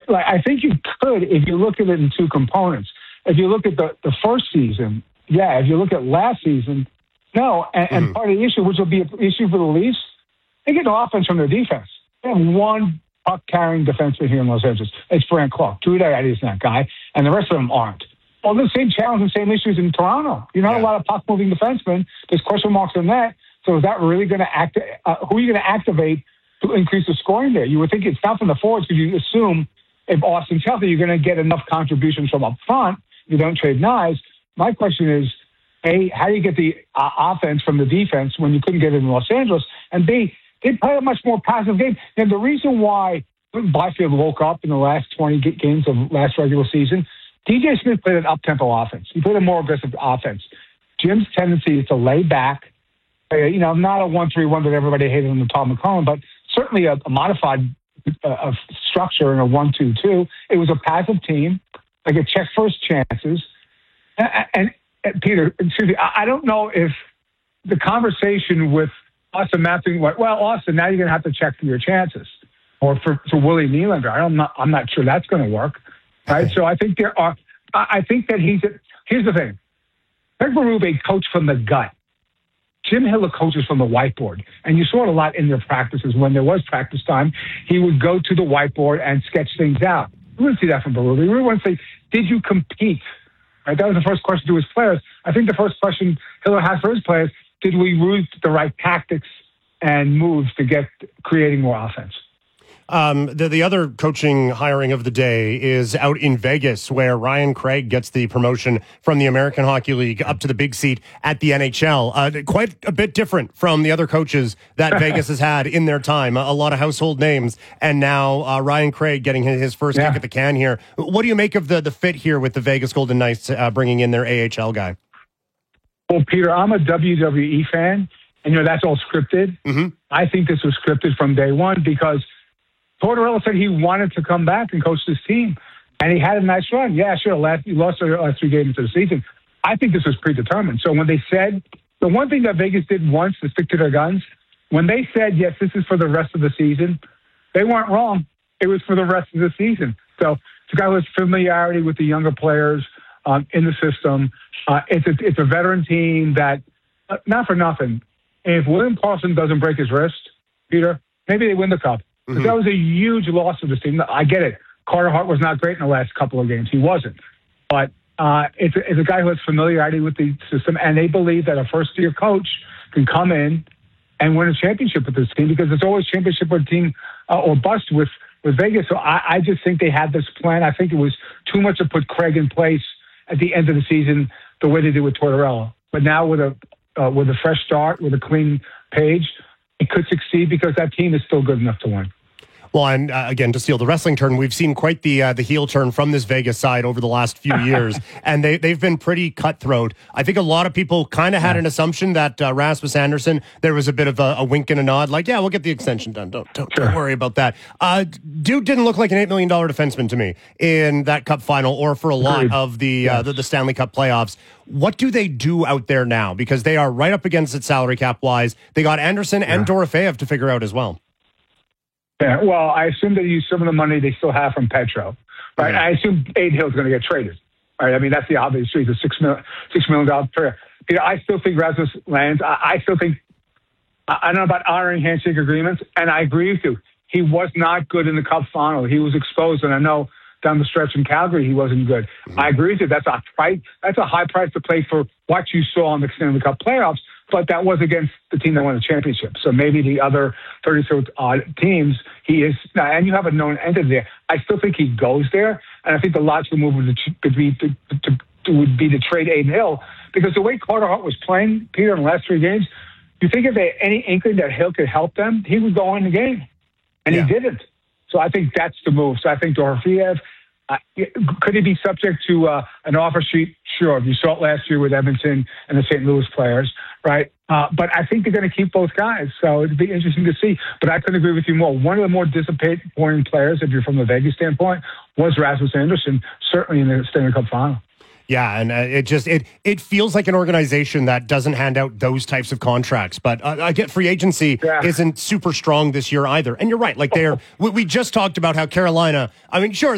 like, I think you could if you look at it in two components. If you look at the first season, yeah. If you look at last season, no. And part of the issue, which will be an issue for the Leafs, they get no offense from their defense. They have one puck-carrying defenseman here in Los Angeles. It's Frank Clark. Tuioti is that guy, and the rest of them aren't. Well, the same challenge and same issues in Toronto. You're not a lot of puck-moving defensemen. There's question marks on that. So is that really going to who are you going to activate to increase the scoring there? You would think it's not from the forwards because you assume if Austin's healthy, you're going to get enough contributions from up front. You don't trade knives. My question is, A, how do you get the offense from the defense when you couldn't get it in Los Angeles? And B, they play a much more passive game. And the reason why Byfield woke up in the last 20 games of last regular season, DJ Smith played an up-tempo offense. He played a more aggressive offense. Jim's tendency is to lay back, not a 1-3-1 that everybody hated on the Todd McCollum, but certainly a modified structure in a 1-2-2. It was a passive team, like a check first chances. And Peter, excuse me, I don't know if the conversation with Austin Matthews, Austin, now you're going to have to check for your chances. Or for Willie Nylander. I'm not sure that's going to work. Right? So I think here's the thing. Craig Berube coached from the gut. Jim Hiller coaches from the whiteboard. And you saw it a lot in their practices. When there was practice time, he would go to the whiteboard and sketch things out. We wouldn't see that from Berube. We really want to say, did you compete? Right? That was the first question to his players. I think the first question Hiller has for his players, did we use the right tactics and moves to get creating more offense? The other coaching hiring of the day is out in Vegas, where Ryan Craig gets the promotion from the American Hockey League up to the big seat at the NHL. Quite a bit different from the other coaches that Vegas has had in their time. A lot of household names. And now Ryan Craig getting his first kick at the can here. What do you make of the fit here with the Vegas Golden Knights bringing in their AHL guy? Well, Peter, I'm a WWE fan, and that's all scripted. Mm-hmm. I think this was scripted from day one because Tortorella said he wanted to come back and coach this team, and he had a nice run. Yeah, sure, he lost the last 3 games of the season. I think this was predetermined. So when they said, the one thing that Vegas did once to stick to their guns, when they said, yes, this is for the rest of the season, they weren't wrong. It was for the rest of the season. So it's a guy with familiarity with the younger players in the system. It's a veteran team that, not for nothing, if William Karlsson doesn't break his wrist, Peter, maybe they win the Cup. Mm-hmm. That was a huge loss for this team. I get it. Carter Hart was not great in the last couple of games. He wasn't. But it's a guy who has familiarity with the system, and they believe that a first-year coach can come in and win a championship with this team because it's always championship with a team or bust with Vegas. So I just think they had this plan. I think it was too much to put Craig in place at the end of the season the way they did with Tortorella. But now with a fresh start, with a clean page, it could succeed because that team is still good enough to win. Well, and again, to steal the wrestling term, we've seen quite the heel turn from this Vegas side over the last few years, and they've been pretty cutthroat. I think a lot of people kind of had an assumption that Rasmus Andersson, there was a bit of a wink and a nod, like, yeah, we'll get the extension done. Don't worry about that. Dude didn't look like an $8 million defenseman to me in that Cup final or for a lot of the Stanley Cup playoffs. What do they do out there now? Because they are right up against it salary cap wise. They got Anderson and Dorofeyev to figure out as well. Yeah, well, I assume they use some of the money they still have from Petro, right? I assume Aiden Hill's going to get traded, right? I mean, that's the obvious truth. He's a $6 million player. I still think Rasmus lands. I still think, I don't know about honoring handshake agreements, and I agree with you. He was not good in the Cup final. He was exposed, and I know down the stretch in Calgary he wasn't good. Mm-hmm. I agree with you. That's a high price to pay for what you saw in the Stanley Cup playoffs. But that was against the team that won the championship. So maybe the other 32 teams, he is, and you have a known entity there. I still think he goes there, and I think the logical move would be to trade Aiden Hill because the way Carter Hart was playing, Peter, in the last 3 games, you think if they had any inkling that Hill could help them, he would go in the game, and he didn't. So I think that's the move. So I think Dorofeyev, could he be subject to an offer sheet? Sure. You saw it last year with Edmonton and the St. Louis players, right? But I think they're going to keep both guys, so it'd be interesting to see. But I couldn't agree with you more. One of the more disappointing players, if you're from the Vegas standpoint, was Rasmus Anderson, certainly in the Stanley Cup final. Yeah, and it feels like an organization that doesn't hand out those types of contracts. But I get free agency isn't super strong this year either. And you're right, like we just talked about how Carolina, I mean, sure,